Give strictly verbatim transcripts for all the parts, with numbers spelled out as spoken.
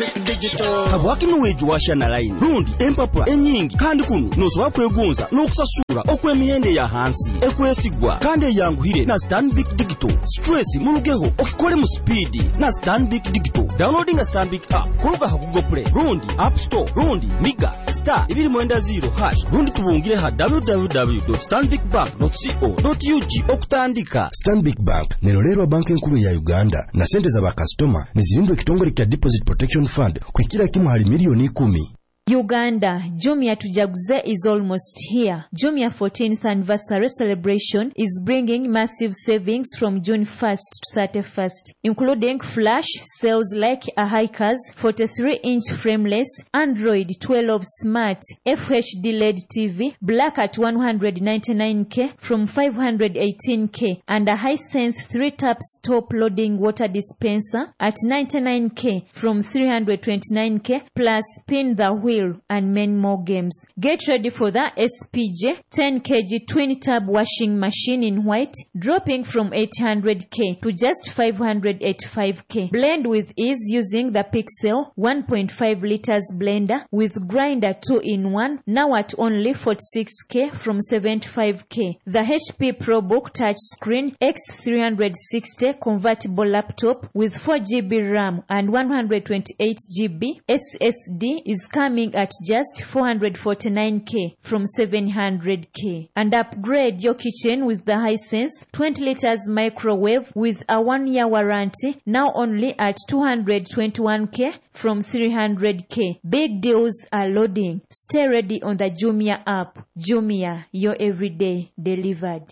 Stanbic Digital. Habwaki nuweju washa na line. Rundi empapula enyingi kandi kuno nosoba kwegonza n'okusasura okw'emihende ya hansi ekwesigwa kandi yanguhire na Stanbic Digital. Stress mulugeho okikole mu speed na Stanbic Digital. Downloading a Stanbic app kuluga ha Google Play, Rundi App Store, Rundi Miga Star ibiri mwenda zero hash. Rundi tubungire ha w w w dot stanbic bank dot co dot u g okutandika. Stanbic Bank nerolero banki nkuru ya Uganda na sente za bakastoma nizirindwe kitongole kya Deposit Protection Fund kwa kila kimu hali milioni kumi. Uganda, Jumia Tujaguze is almost here. Jumia fourteenth anniversary celebration is bringing massive savings from June first to thirty-first, including flash sales like a Hikers forty-three inch frameless, Android twelve smart, F H D L E D T V, black at one hundred ninety-nine K from five hundred eighteen K, and a Hisense three tap stop loading water dispenser at ninety-nine K from three hundred twenty-nine K, plus spin the wheel and many more games. Get ready for the S P J ten kilogram twin tab washing machine in white, dropping from eight hundred K to just five hundred eighty-five K. Blend with ease using the Pixel one point five liters blender with grinder two in one, now at only forty-six K from seventy-five K. The H P ProBook touchscreen X three sixty convertible laptop with four gigabytes RAM and one hundred twenty-eight gigabytes S S D is coming at just four hundred forty-nine K from seven hundred K. And upgrade your kitchen with the Hisense twenty liters microwave with a one year warranty, now only at two hundred twenty-one K from three hundred K. Big deals are loading. Stay ready on the Jumia app. Jumia, your everyday delivered.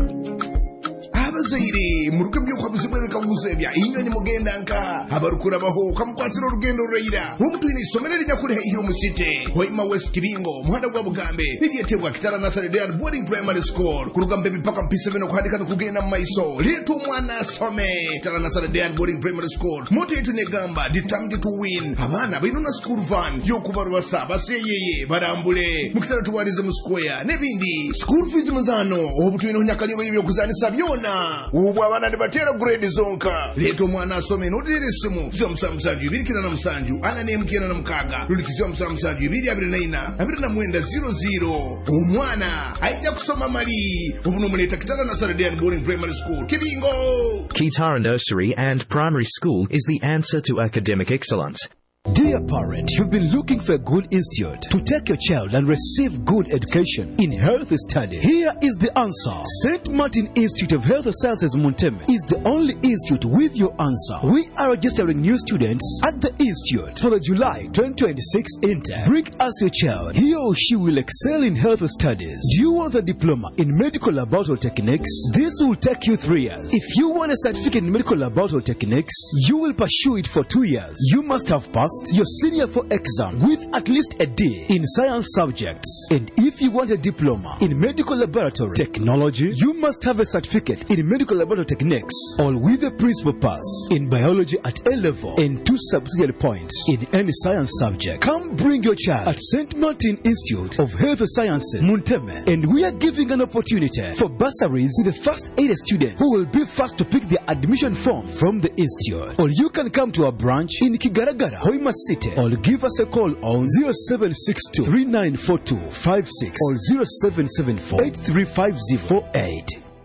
Zaidi murukambyo kwa bizimwe bikaguzebya inyoni mugenda nka abarukura baho kamukwatira urugendo rurayira umuntu ini somerere nyakure iyo musite hoima West Kibingo muhanda gwa Bugambe niriyetebwa kitara na Saladian Boarding Primary School kurugambe bipaka mpise bino kuhandika no kugenda maiso litu mwana some kitara na Saladian Boarding Primary School moto yetu negamba determined to win abana binuna school van yo kubarwa saba seyeye barambule mukitara tuwarize mu square nebindi school fees munzano obutu ino nyakaliyo ibyo kuzanisa byona ubu abana ndibatera grade zonka leto mwana asome nodire simu zyo msamsanju birikira na msanju ana ne mkina na mkaga lulikizyo msamsanju biri abiri na ina abiri na mwenda zero zero umwana aija kusoma mali ubu nomuleta kitara na Saladian Boarding Primary School Kibingo. Kitara Nursery and Primary School is the answer to academic excellence. Dear parent, you've been looking for a good institute to take your child and receive good education in health study. Here is the answer. Saint Martin Institute of Health Sciences Munteme is the only institute with your answer. We are registering new students at the institute for the July twenty twenty-six intake. Bring us your child. He or she will excel in health studies. Do you want a diploma in medical laboratory techniques? This will take you three years. If you want a certificate in medical laboratory techniques, you will pursue it for two years. You must have passed your senior four exam with at least a D in science subjects. And if you want a diploma in medical laboratory technology, you must have a certificate in medical laboratory techniques, all with a principal pass in biology at A level and two subsidiary points in any science subject. Come bring your child at Saint Martin Institute of Health Sciences Munteme, and we are giving an opportunity for bursaries to the first eight students who will be first to pick their admission form from the institute. Or you can come to our branch in Kigaragara, Hoima City, or give us a call on zero seven six two, three nine four two, five six or zero seven seven four, eight three five zero four eight.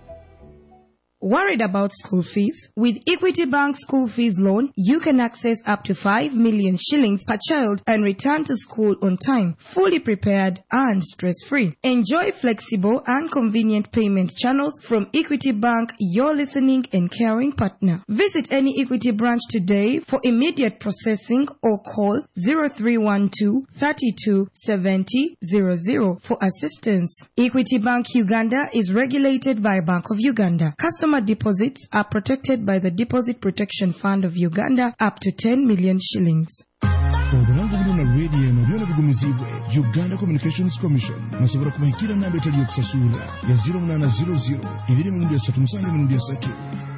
Worried about school fees? With Equity Bank School Fees Loan, you can access up to five million shillings per child and return to school on time, fully prepared and stress-free. Enjoy flexible and convenient payment channels from Equity Bank, your listening and caring partner. Visit any Equity branch today for immediate processing or call zero three one two, three two seven zero zero zero for assistance. Equity Bank Uganda is regulated by Bank of Uganda. Customer deposits are protected by the Deposit Protection Fund of Uganda up to ten million shillings. Obulangu buno na radio no byona bigumizibwe Uganda Communications Commission nasobora kubahikira nambe tali yokusasula ya zero nine zero zero ibiri mu ndiya satu musange mu ndiya satu.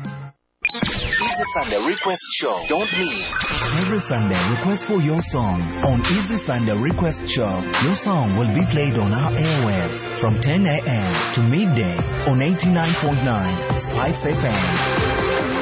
Easy Sunday Request Show. Don't miss. Every Sunday, request for your song. On Easy Sunday Request Show, your song will be played on our airwaves from ten a.m. to midday on eighty-nine point nine Spice F M.